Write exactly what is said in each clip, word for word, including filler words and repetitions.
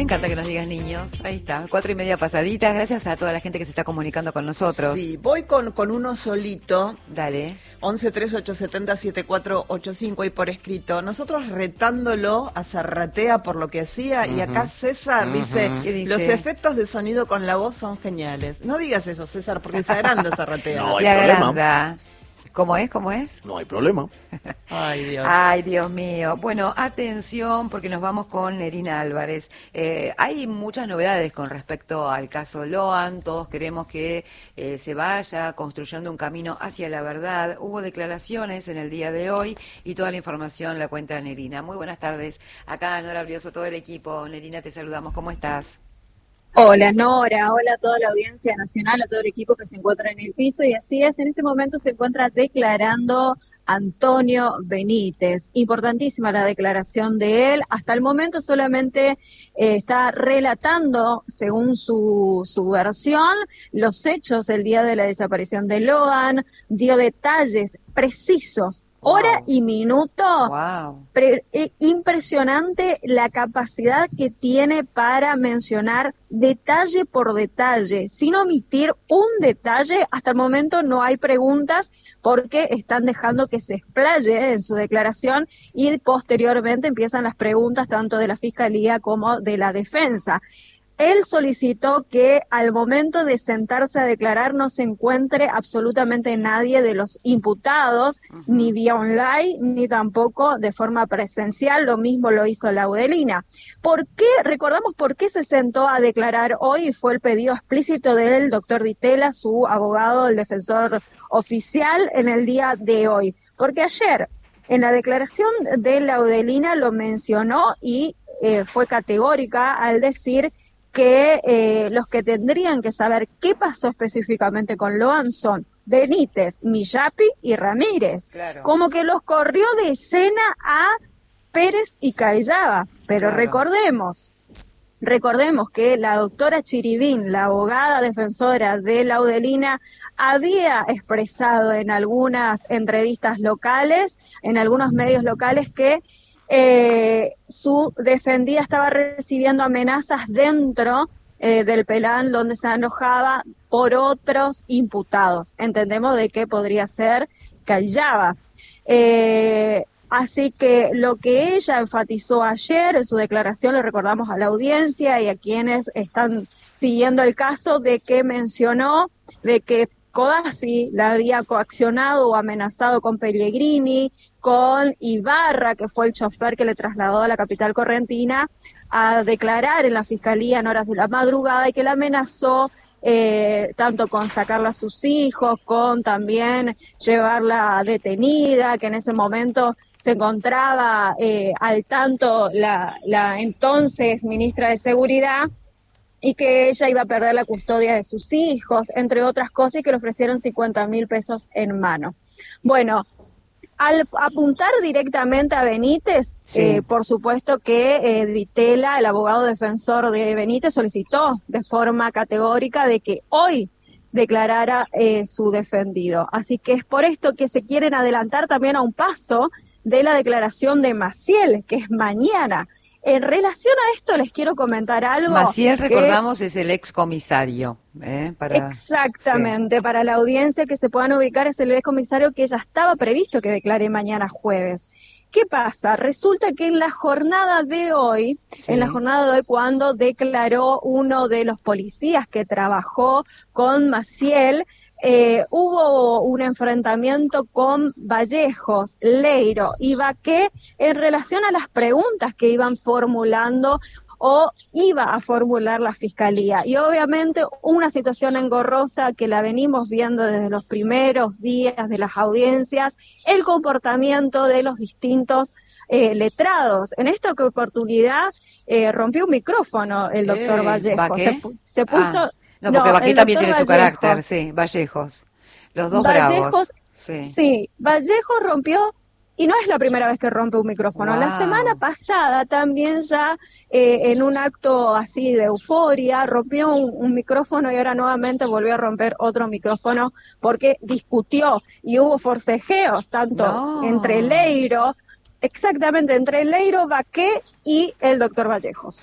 Me encanta que nos digas niños. Ahí está, cuatro y media pasaditas. Gracias a toda la gente que se está comunicando con nosotros. Sí, voy con, con uno solito. Dale. once tres ocho siete cero siete cuatro ocho cinco y por escrito. Nosotros retándolo a Zarratea por lo que hacía. Uh-huh. Y acá César uh-huh. dice, dice, los efectos de sonido con la voz son geniales. No digas eso, César, porque se agranda Zarratea. No hay se problema. Agranda. ¿Cómo es? ¿Cómo es? No hay problema. Ay, Dios. Ay, Dios mío. Bueno, atención, porque nos vamos con Nerina Álvarez. Eh, hay muchas novedades con respecto al caso Loan. Todos queremos que eh, se vaya construyendo un camino hacia la verdad. Hubo declaraciones en el día de hoy y toda la información la cuenta Nerina. Muy buenas tardes. Acá Nora Brioso, todo el equipo. Nerina, te saludamos. ¿Cómo estás? Hola Nora, hola a toda la audiencia nacional, a todo el equipo que se encuentra en el piso, y así es, en este momento se encuentra declarando Antonio Benítez. Importantísima la declaración de él, hasta el momento solamente eh, está relatando, según su, su versión, los hechos el día de la desaparición de Loan, dio detalles precisos. Wow. Hora y minuto, wow. Pre, eh, impresionante la capacidad que tiene para mencionar detalle por detalle, sin omitir un detalle. Hasta el momento no hay preguntas porque están dejando que se explaye en su declaración y posteriormente empiezan las preguntas tanto de la Fiscalía como de la defensa. Él solicitó que al momento de sentarse a declarar no se encuentre absolutamente nadie de los imputados, uh-huh. ni vía online, ni tampoco de forma presencial. Lo mismo lo hizo Laudelina. ¿Por qué? Recordamos por qué se sentó a declarar hoy y fue el pedido explícito del doctor Ditela, su abogado, el defensor oficial, en el día de hoy. Porque ayer, en la declaración de Laudelina, lo mencionó y eh, fue categórica al decir que eh, los que tendrían que saber qué pasó específicamente con Loan son Benítez, Millapi y Ramírez. Claro. Como que los corrió de escena a Pérez y Callaba. Pero claro. recordemos, recordemos que la doctora Chiribín, la abogada defensora de Laudelina, había expresado en algunas entrevistas locales, en algunos medios locales, que Eh, su defendida estaba recibiendo amenazas dentro eh, del Pelán, donde se alojaba por otros imputados. Entendemos de qué podría ser Callaba. Eh, así que lo que ella enfatizó ayer en su declaración, le recordamos a la audiencia y a quienes están siguiendo el caso, de que mencionó de que Codazzi la había coaccionado o amenazado con Pellegrini, con Ibarra, que fue el chofer que le trasladó a la capital correntina, a declarar en la fiscalía en horas de la madrugada, y que la amenazó eh, tanto con sacarla a sus hijos, con también llevarla detenida, que en ese momento se encontraba eh, al tanto la, la entonces ministra de Seguridad, y que ella iba a perder la custodia de sus hijos, entre otras cosas, y que le ofrecieron cincuenta mil pesos en mano. Bueno, al apuntar directamente a Benítez, sí. eh, por supuesto que eh, Ditela, el abogado defensor de Benítez, solicitó de forma categórica de que hoy declarara eh, su defendido. Así que es por esto que se quieren adelantar también a un paso de la declaración de Maciel, que es mañana. En relación a esto les quiero comentar algo. Maciel, que, recordamos, es el excomisario. ¿eh? Para... Exactamente, sí. Para la audiencia que se puedan ubicar, es el excomisario que ya estaba previsto que declare mañana jueves. ¿Qué pasa? Resulta que en la jornada de hoy, sí. en la jornada de hoy cuando declaró uno de los policías que trabajó con Maciel, Eh, hubo un enfrentamiento con Vallejos, Leiro y Baqué en relación a las preguntas que iban formulando o iba a formular la Fiscalía. Y obviamente una situación engorrosa que la venimos viendo desde los primeros días de las audiencias, el comportamiento de los distintos eh, letrados. En esta oportunidad eh, rompió un micrófono el doctor eh, Vallejos. Se, se puso... Ah. No, porque no, Baqué también tiene Vallejos, su carácter, sí, Vallejos. Los dos Vallejos, bravos. Sí. sí, Vallejos rompió, y no es la primera vez que rompe un micrófono. Wow. La semana pasada también ya, eh, en un acto así de euforia, rompió un, un micrófono y ahora nuevamente volvió a romper otro micrófono porque discutió y hubo forcejeos, tanto no. entre Leiro, exactamente, entre Leiro, Baqué y el doctor Vallejos.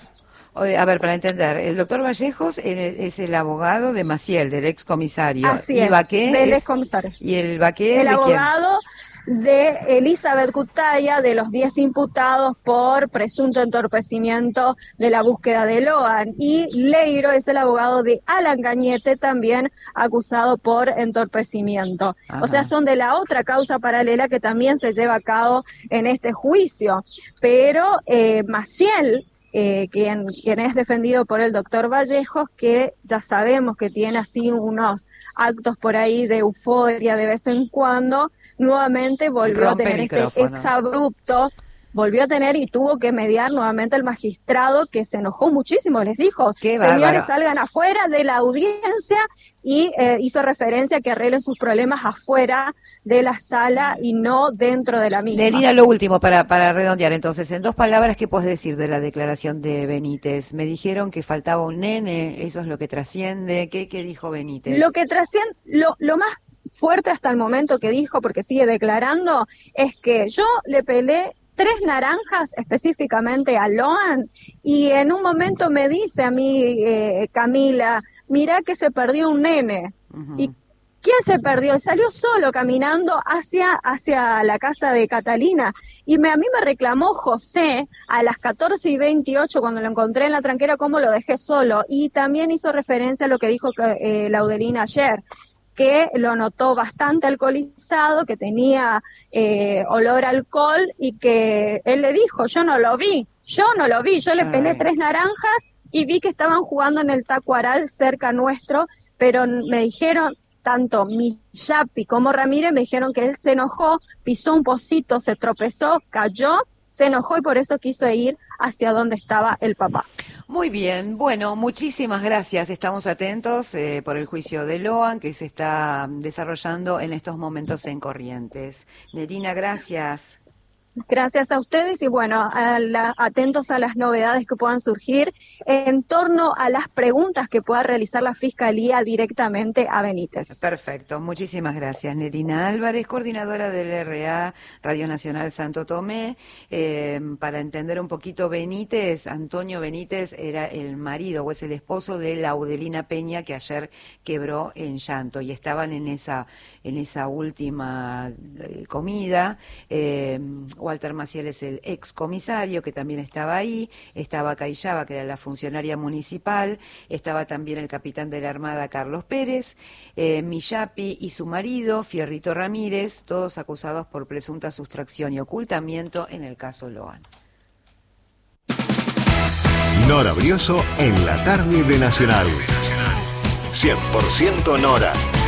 Oye, a ver, para entender, el doctor Vallejos es el abogado de Maciel, del excomisario. Así ¿Y es, Baqué del es- excomisario. ¿Y el Baqué El de quién? abogado de Elizabeth Cutaya, de los diez imputados por presunto entorpecimiento de la búsqueda de Loan. Y Leiro es el abogado de Alan Cañete, también acusado por entorpecimiento. Ajá. O sea, son de la otra causa paralela que también se lleva a cabo en este juicio. Pero eh, Maciel, eh, quien, quien es defendido por el doctor Vallejos, que ya sabemos que tiene así unos actos por ahí de euforia de vez en cuando, nuevamente volvió a Rompe tener este micrófonos. exabrupto, volvió a tener y tuvo que mediar nuevamente el magistrado, que se enojó muchísimo, les dijo, Qué señores, bárbaro. salgan afuera de la audiencia, y eh, hizo referencia a que arreglen sus problemas afuera de la sala y no dentro de la misma. Nerina, lo último, para, para redondear entonces, en dos palabras, ¿qué puedes decir de la declaración de Benítez? Me dijeron que faltaba un nene, eso es lo que trasciende. ¿Qué, qué dijo Benítez? Lo que trasciende, lo, lo más fuerte hasta el momento que dijo, porque sigue declarando, es que yo le pelé tres naranjas específicamente a Loan, y en un momento me dice a mí, eh, Camila, mirá que se perdió un nene. Ujú. ¿Y quién se perdió? Salió solo caminando hacia, hacia la casa de Catalina, y me, a mí me reclamó José a las catorce y veintiocho cuando lo encontré en la tranquera, cómo lo dejé solo, y también hizo referencia a lo que dijo eh, Laudelina ayer, que lo notó bastante alcoholizado, que tenía eh, olor a alcohol, y que él le dijo, yo no lo vi, yo no lo vi, yo le pelé Ay. tres naranjas y vi que estaban jugando en el Tacuaral cerca nuestro, pero me dijeron, tanto Millapi como Ramírez me dijeron que él se enojó, pisó un pocito, se tropezó, cayó, se enojó y por eso quiso ir hacia donde estaba el papá. Muy bien, bueno, muchísimas gracias. Estamos atentos eh, por el juicio de Loan que se está desarrollando en estos momentos en Corrientes. Nerina, gracias. Gracias a ustedes y bueno, a la, atentos a las novedades que puedan surgir en torno a las preguntas que pueda realizar la Fiscalía directamente a Benítez. Perfecto, muchísimas gracias. Nerina Álvarez, coordinadora del R A Radio Nacional Santo Tomé. Eh, para entender un poquito, Benítez, Antonio Benítez era el marido o es el esposo de Laudelina Peña, que ayer quebró en llanto y estaban en esa, en esa última eh, comida. Eh, Walter Maciel es el ex comisario que también estaba ahí, estaba Cayaba, que era la funcionaria municipal, estaba también el capitán de la Armada Carlos Pérez, eh, Millapi y su marido, Fierrito Ramírez, todos acusados por presunta sustracción y ocultamiento en el caso Loan. Nora Brioso en la tarde de Nacional. cien por ciento Nora.